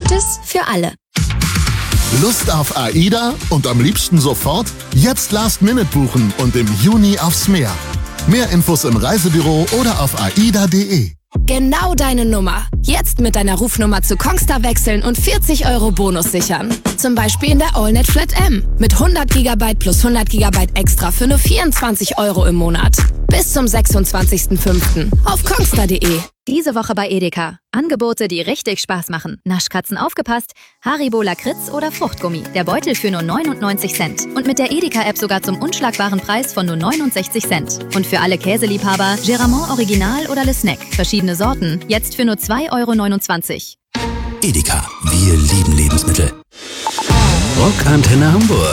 Gutes für alle. Lust auf AIDA und am liebsten sofort? Jetzt Last Minute buchen und im Juni aufs Meer. Mehr Infos im Reisebüro oder auf aida.de. Genau deine Nummer. Jetzt mit deiner Rufnummer zu Kongstar wechseln und 40 € Bonus sichern. Zum Beispiel in der AllNet Flat M. Mit 100 GB plus 100 GB extra für nur 24 € im Monat. Bis zum 26.05. auf kongstar.de. Diese Woche bei Edeka. Angebote, die richtig Spaß machen. Naschkatzen aufgepasst, Haribo Lakritz oder Fruchtgummi. Der Beutel für nur 99 Cent. Und mit der Edeka-App sogar zum unschlagbaren Preis von nur 69 Cent. Und für alle Käseliebhaber, Geramont Original oder Le Snack. Verschiedene Sorten, jetzt für nur 2,29 €. Edeka, wir lieben Lebensmittel. Rockantenne Hamburg.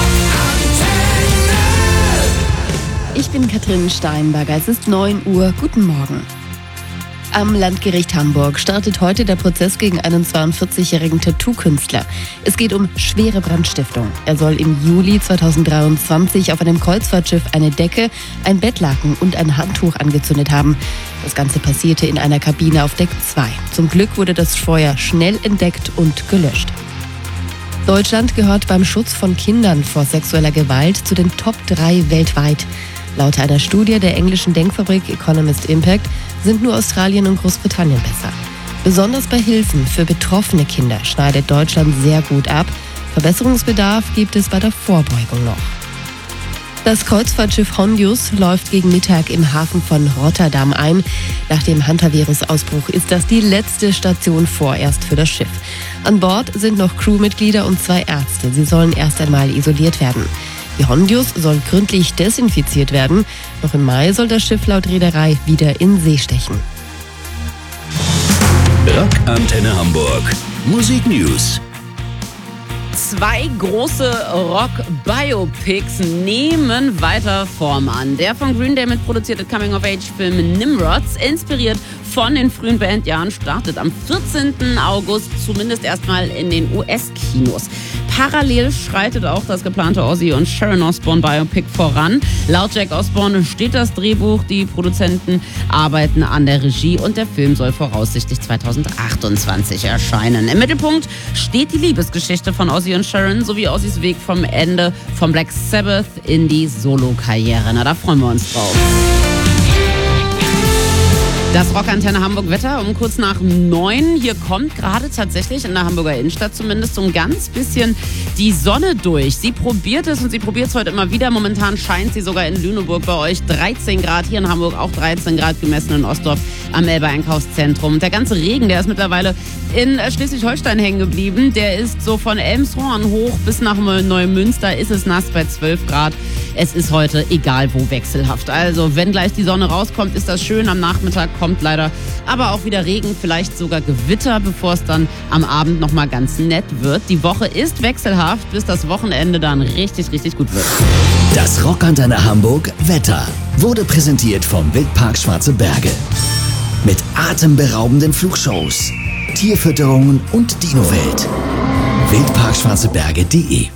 Ich bin Katrin Steinberger, es ist 9 Uhr. Guten Morgen. Am Landgericht Hamburg startet heute der Prozess gegen einen 42-jährigen Tattoo-Künstler. Es geht um schwere Brandstiftung. Er soll im Juli 2023 auf einem Kreuzfahrtschiff eine Decke, ein Bettlaken und ein Handtuch angezündet haben. Das Ganze passierte in einer Kabine auf Deck 2. Zum Glück wurde das Feuer schnell entdeckt und gelöscht. Deutschland gehört beim Schutz von Kindern vor sexueller Gewalt zu den Top 3 weltweit. Laut einer Studie der englischen Denkfabrik Economist Impact sind nur Australien und Großbritannien besser. Besonders bei Hilfen für betroffene Kinder schneidet Deutschland sehr gut ab. Verbesserungsbedarf gibt es bei der Vorbeugung noch. Das Kreuzfahrtschiff Hondius läuft gegen Mittag im Hafen von Rotterdam ein. Nach dem Hantavirus-Ausbruch ist das die letzte Station vorerst für das Schiff. An Bord sind noch Crewmitglieder und 2 Ärzte. Sie sollen erst einmal isoliert werden. Die Hondius soll gründlich desinfiziert werden. Noch im Mai soll das Schiff laut Reederei wieder in See stechen. Rockantenne Hamburg. Musik News. 2 große Rock-Biopics nehmen weiter Form an. Der von Green Day mitproduzierte Coming-of-Age-Film Nimrods, inspiriert von den frühen Bandjahren, startet am 14. August zumindest erstmal in den US-Kinos. Parallel schreitet auch das geplante Ozzy und Sharon Osbourne Biopic voran. Laut Jack Osbourne steht das Drehbuch, die Produzenten arbeiten an der Regie und der Film soll voraussichtlich 2028 erscheinen. Im Mittelpunkt steht die Liebesgeschichte von Ozzy und Sharon sowie Ozzys Weg vom Ende von Black Sabbath in die Solo-Karriere. Na, da freuen wir uns drauf. Das Rockantenne Hamburg Wetter um kurz nach 9. Hier kommt gerade tatsächlich in der Hamburger Innenstadt zumindest so ein ganz bisschen die Sonne durch. Sie probiert es und sie probiert es heute immer wieder. Momentan scheint sie sogar in Lüneburg bei euch. 13 Grad, hier in Hamburg auch 13 Grad gemessen in Ostdorf am Elbe Einkaufszentrum. Der ganze Regen, der ist mittlerweile in Schleswig-Holstein hängen geblieben. Der ist so von Elmshorn hoch bis nach Neumünster ist es nass bei 12 Grad. Es ist heute egal wo wechselhaft. Also wenn gleich die Sonne rauskommt, ist das schön. Am Nachmittag kommt leider aber auch wieder Regen, vielleicht sogar Gewitter, bevor es dann am Abend nochmal ganz nett wird. Die Woche ist wechselhaft, bis das Wochenende dann richtig, richtig gut wird. Das Rockantenne Hamburg Wetter wurde präsentiert vom Wildpark Schwarze Berge. Mit atemberaubenden Flugshows, Tierfütterungen und Dino-Welt. wildparkschwarzeberge.de.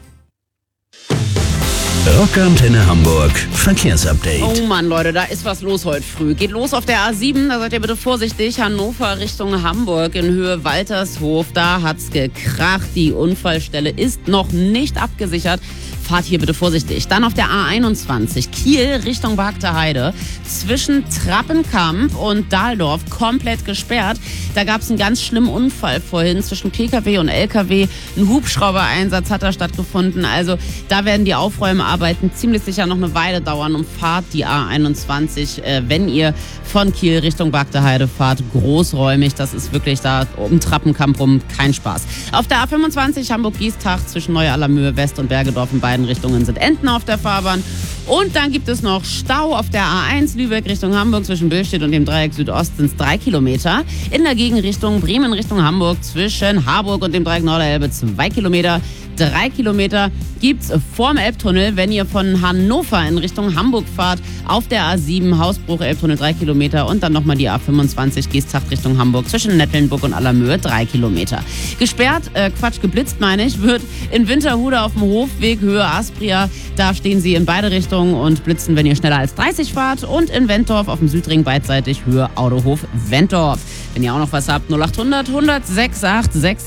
Rockantenne Hamburg Verkehrsupdate. Oh Mann, Leute, da ist was los heute früh. Geht los auf der A7, da seid ihr bitte vorsichtig. Hannover Richtung Hamburg in Höhe Waltershof. Da hat's gekracht. Die Unfallstelle ist noch nicht abgesichert. Fahrt hier bitte vorsichtig. Dann auf der A21 Kiel Richtung Barkter Heide. Zwischen Trappenkamp und Dahldorf komplett gesperrt. Da gab es einen ganz schlimmen Unfall vorhin zwischen PKW und LKW. Ein Hubschrauber-Einsatz hat da stattgefunden. Also da werden die Aufräumarbeiten ziemlich sicher noch eine Weile dauern. Und fahrt die A21, wenn ihr von Kiel Richtung Barkter Heide fahrt, großräumig. Das ist wirklich da um Trappenkamp rum kein Spaß. Auf der A25 Hamburg-Giestach zwischen Neu-Allermöhe West und Bergedorf in beiden Richtungen sind Enten auf der Fahrbahn. Und dann gibt es noch Stau auf der A1 Lübeck Richtung Hamburg zwischen Billstedt und dem Dreieck Südost sind es 3 Kilometer. In der Gegenrichtung Bremen Richtung Hamburg zwischen Harburg und dem Dreieck Norderelbe 2 Kilometer. 3 Kilometer gibt's vorm Elbtunnel, wenn ihr von Hannover in Richtung Hamburg fahrt. Auf der A7 Hausbruch Elbtunnel 3 Kilometer und dann nochmal die A25 Giestacht Richtung Hamburg zwischen Nettelnburg und Allermöhe 3 Kilometer. Gesperrt, geblitzt meine ich, wird in Winterhude auf dem Hofweg Höhe Aspria. Da stehen sie in beide Richtungen und blitzen, wenn ihr schneller als 30 fahrt. Und in Wentorf auf dem Südring beidseitig Höhe Autohof Wentorf. Wenn ihr auch noch was habt, 0800 106 86